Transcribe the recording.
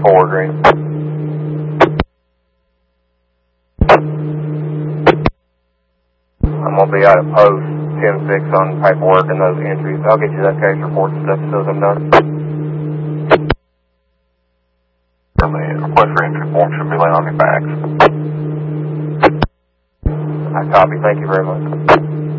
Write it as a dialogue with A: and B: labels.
A: forward green. I'm going to be out at post 10-6 on paperwork and those entries. I'll get you that case report and stuff as soon as I'm done.
B: The request for entry form should be laying on your backs.
A: I copy. Thank you very much.